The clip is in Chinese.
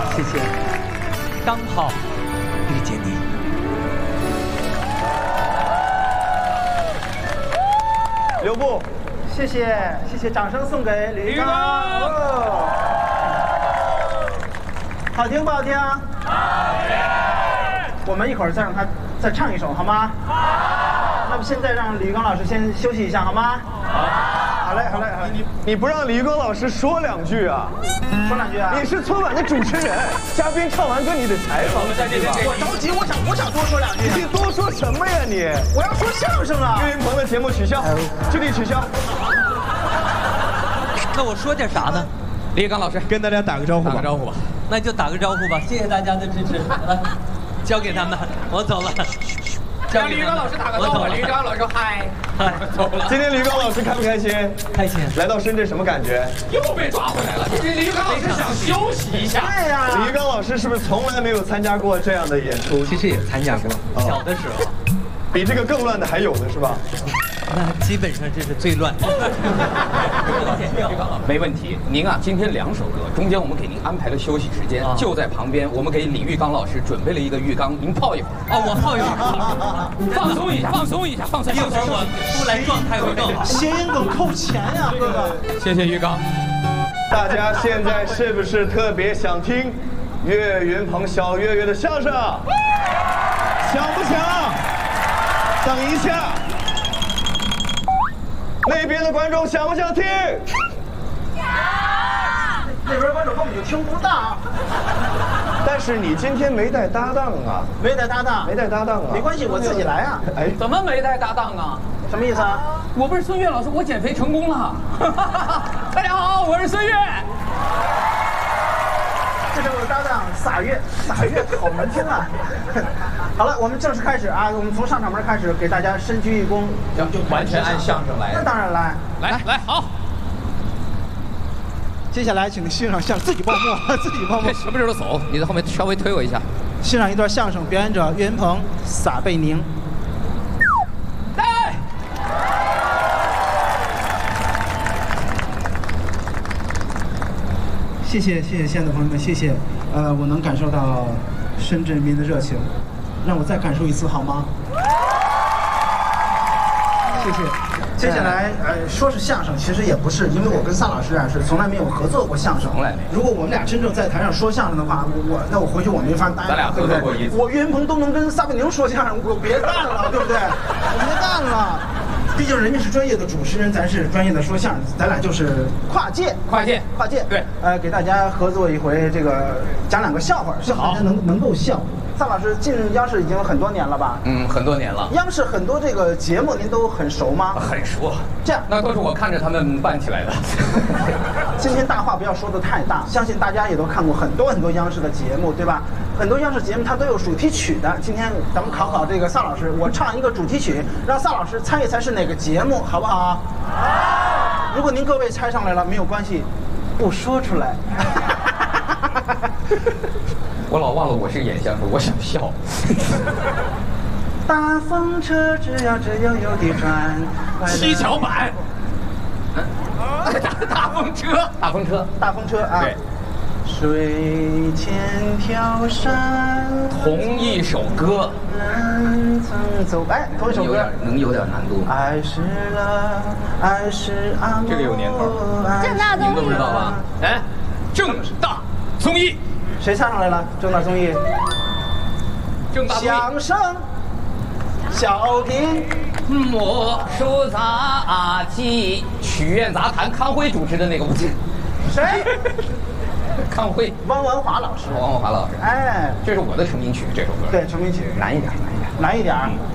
谢谢，刚好遇见你。 留步， 谢谢，谢谢，掌声送给李玉刚。好听不好听？好听。我们一会儿再让他再唱一首，好吗？好。那么现在让李玉刚老师先休息一下，好吗？好嘞，好嘞，好嘞。 你不让李玉刚老师说两句啊？ 说两句啊？ 你是春晚的主持人，嘉宾唱完歌你得采访。 我着急，我想多说两句。 你多说什么呀你？ 我要说相声啊。 岳云鹏的节目取消，就地取消。 那我说点啥呢？ 李玉刚老师跟大家打个招呼吧。 打个招呼吧。 那就打个招呼吧，谢谢大家的支持。来，交给他们，我走了。 让李玉刚老师打个招呼。李玉刚老师嗨，走了。 今天李玉刚老师开不开心？ 开心。 来到深圳什么感觉？ 又被抓回来了。李玉刚老师想休息一下。 对呀。 李玉刚老师是不是从来没有参加过这样的演出？ 其实也参加过，小的时候。 比这个更乱的还有呢，是吧？ 那基本上这是最乱的。 没问题，您啊，今天2首歌，中间我们给您安排了休息时间，就在旁边，我们给李玉刚老师准备了一个浴缸，您泡一会儿。 哦，我泡一会儿， 放松一下，放松一下，放松。 一会儿我出来状态会更好。 谐音梗扣钱呀，哥哥。 谢谢玉刚。 大家现在是不是特别想听岳云鹏、小岳岳的相声？想不想？等一下，那边的观众想不想听？ 想。那边观众根本就听不到。 但是你今天没带搭档啊？ 没带搭档。 没带搭档啊？ 没关系，我自己来啊。 哎， 怎么没带搭档啊？ 什么意思啊？ 我不是孙越老师，我减肥成功了。大家好，我是孙越。 这是我的搭档撒月，撒月好难听啊！好了，我们正式开始啊！我们从上场门开始，给大家深鞠一躬， 就完全按相声来。 那当然来， 来，好。 接下来请欣赏相声，自己报幕，自己报幕。 什么时候走？你在后面稍微推我一下。 欣赏一段相声，表演者岳云鹏、撒贝宁。 来。 谢谢亲爱的朋友们，谢谢。我能感受到深圳民的热情，让我再感受一次好吗？谢谢。接下来，说是相声，其实也不是，因为我跟萨老师啊是从来没有合作过相声。 从来没有。 如果我们俩真正在台上说相声的话，那我回去我没法待了。 咱俩合作过一次。 我岳云鹏都能跟撒贝宁说相声，我别干了，对不对？我别干了。毕竟人家是专业的主持人，咱是专业的说相声，咱俩就是跨界。 对。 给大家合作一回，这个讲2个笑话，希望大家能够笑。萨老师进央视已经很多年了吧？ 很多年了。 央视很多这个节目您都很熟吗？ 很熟。 这样， 那都是我看着他们办起来的。 今天大话不要说得太大，相信大家也都看过很多央视的节目，对吧？很多央视节目它都有主题曲的。今天咱们考这个萨老师，我唱一个主题曲，让萨老师猜一猜是哪个节目，好不好？好。如果您各位猜上来了，没有关系，不说出来。 我老忘了我是演相声，我想笑。 大风车只要有地转， 七巧板。大风车啊！ 对。水千条山， 同一首歌。 人曾走，同一首歌能有点难度。 爱是了，爱是阿这个有年头。 正大综艺您都知道吧？哎，正大综艺。 谁唱上来了？正大综艺。相声。小品。 魔术杂技。曲苑杂谈，康辉主持的那个。 谁？ 康辉。 汪文华老师。 汪文华老师。 哎， 这是我的成名曲，这首歌。 对，成名曲。 难一点。